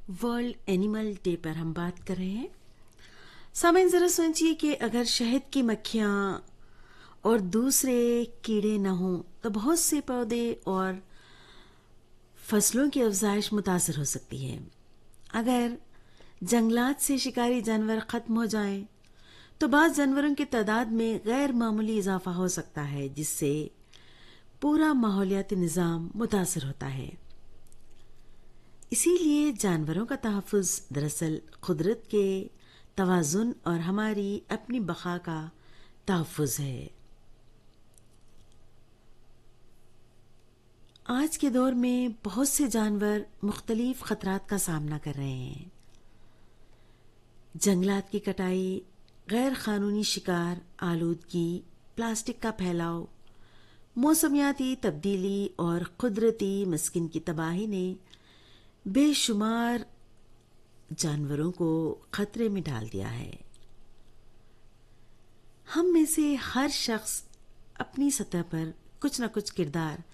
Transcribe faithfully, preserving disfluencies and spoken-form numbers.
World animal day पर हम बात कर रहे हैं। सामईन ज़रा सोचिए कि अगर शहद की मक्खियाँ और दूसरे कीड़े न हों तो बहुत से पौधे और फसलों की अफजाइश मुतासर हो सकती है। अगर जंगलात से शिकारी जानवर ख़त्म हो जाएं तो बाज़ जानवरों की तादाद में गैर मामूली इजाफा हो सकता है, जिससे पूरा माहौलियाती निज़ाम मुतासर होता है। इसीलिए जानवरों का तहफ़्फ़ुज़ दरअसल कुदरत के तवाज़ुन और हमारी अपनी बक़ा का तहफ़्फ़ुज़ है। आज के दौर में बहुत से जानवर मुख्तलिफ ख़तरात का सामना कर रहे हैं। जंगलात की कटाई, गैर क़ानूनी शिकार, आलूदगी, प्लास्टिक का फैलाव, मौसमियाती तब्दीली और कुदरती मस्किन की तबाही ने बेशुमार जानवरों को खतरे में डाल दिया है। हम में से हर शख्स अपनी सतह पर कुछ न कुछ किरदार